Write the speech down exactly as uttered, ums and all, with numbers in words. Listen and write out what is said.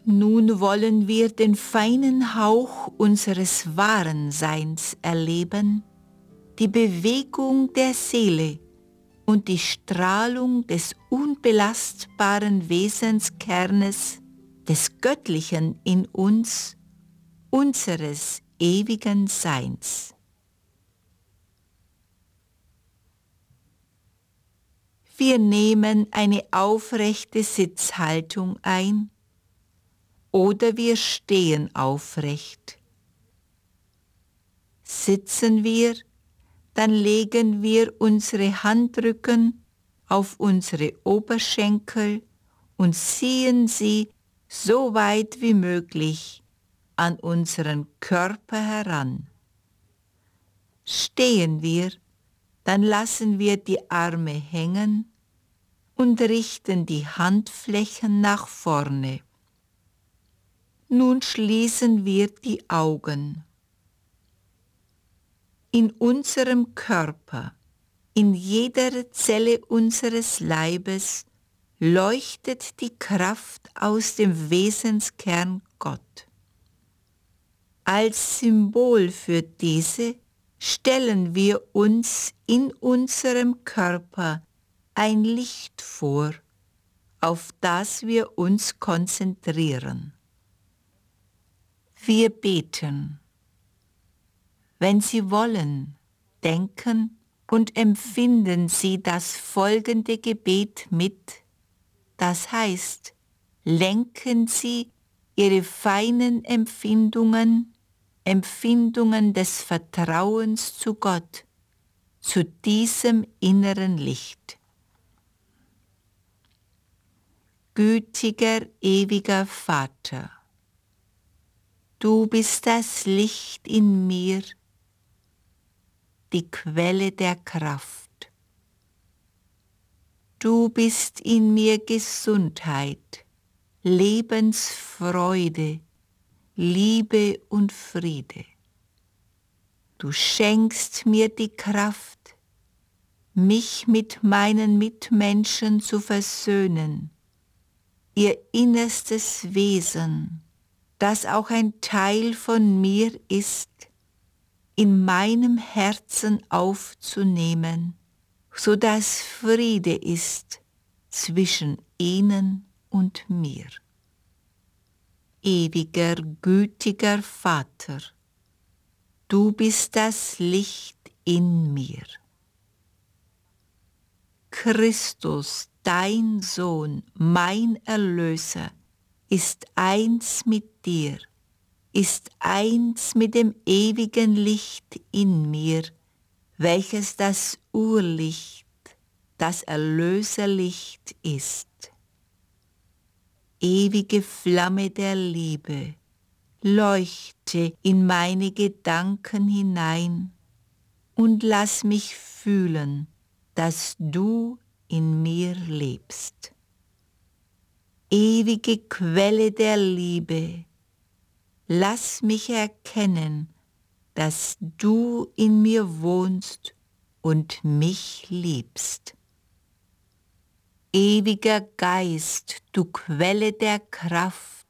Nun wollen wir den feinen Hauch unseres wahren Seins erleben, die Bewegung der Seele und die Strahlung des unbelastbaren Wesenskernes des Göttlichen in uns, unseres ewigen Seins. Wir nehmen eine aufrechte Sitzhaltung ein oder wir stehen aufrecht. Sitzen wir, dann legen wir unsere Handrücken auf unsere Oberschenkel und ziehen sie so weit wie möglich an unseren Körper heran. Stehen wir, dann lassen wir die Arme hängen und richten die Handflächen nach vorne. Nun schließen wir die Augen. In unserem Körper, in jeder Zelle unseres Leibes, leuchtet die Kraft aus dem Wesenskern Gott. Als Symbol für diese stellen wir uns in unserem Körper ein Licht vor, auf das wir uns konzentrieren. Wir beten. Wenn Sie wollen, denken und empfinden Sie das folgende Gebet mit, das heißt, lenken Sie Ihre feinen Empfindungen, Empfindungen des Vertrauens zu Gott, zu diesem inneren Licht. Gütiger, ewiger Vater, du bist das Licht in mir, die Quelle der Kraft. Du bist in mir Gesundheit, Lebensfreude, Liebe und Friede. Du schenkst mir die Kraft, mich mit meinen Mitmenschen zu versöhnen, ihr innerstes Wesen, das auch ein Teil von mir ist, in meinem Herzen aufzunehmen, so dass Friede ist zwischen ihnen und mir. Ewiger, gütiger Vater, du bist das Licht in mir. Christus, dein Sohn, mein Erlöser, ist eins mit dir, ist eins mit dem ewigen Licht in mir, welches das Urlicht, das Erlöserlicht ist. Ewige Flamme der Liebe, leuchte in meine Gedanken hinein und lass mich fühlen, dass du in mir lebst. Ewige Quelle der Liebe, lass mich erkennen, dass du in mir wohnst und mich liebst. Ewiger Geist, du Quelle der Kraft,